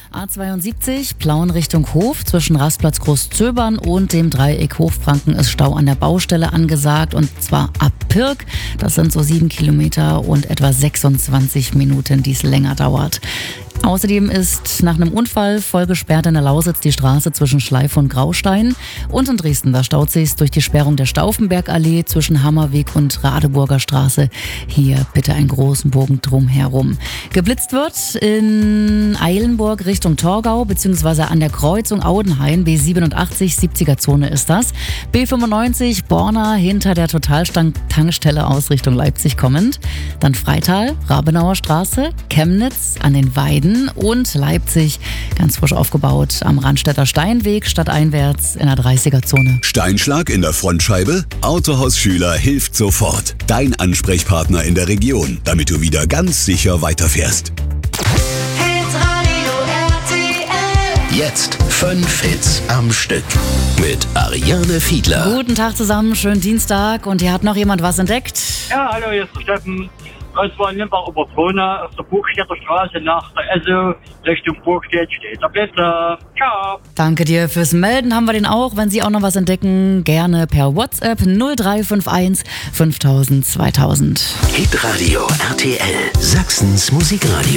A72, Plauen Richtung Hof. Zwischen Rastplatz Großzöbern und dem Dreieck Hochfranken ist Stau an der Baustelle angesagt, und zwar ab Pirk. Das sind so 7 Kilometer und etwa 26 Minuten, die es länger dauert. Außerdem ist nach einem Unfall voll gesperrt in der Lausitz die Straße zwischen Schleife und Graustein. Und in Dresden, da staut sich's durch die Sperrung der Stauffenbergallee zwischen Hammerweg und Radeburger Straße. Hier bitte einen großen Bogen drumherum. Geblitzt wird in Eilenburg Richtung Torgau, beziehungsweise an der Kreuzung Audenhain, B87, 70er-Zone ist das. B95, Borna hinter der Totaltankstelle aus Richtung Leipzig kommend. Dann Freital, Rabenauer Straße, Chemnitz an den Weiden und Leipzig, ganz frisch aufgebaut, am Randstädter Steinweg, stadteinwärts in der 30er-Zone. Steinschlag in der Frontscheibe? Autohaus Schüler hilft sofort. Dein Ansprechpartner in der Region, damit du wieder ganz sicher weiterfährst. Hitradio RTL. Jetzt 5 Hits am Stück mit Ariane Fiedler. Guten Tag zusammen, schönen Dienstag, und hier hat noch jemand was entdeckt. Ja, hallo, hier ist der Steffen. Es war in Limbach-Oberkrone auf der Burgstädter Straße nach der Esso Richtung Burgstedt steht der Blitzer. Ciao. Danke dir fürs Melden, haben wir den auch. Wenn Sie auch noch was entdecken, gerne per WhatsApp 0351 5000 2000. Hitradio RTL, Sachsens Musikradio.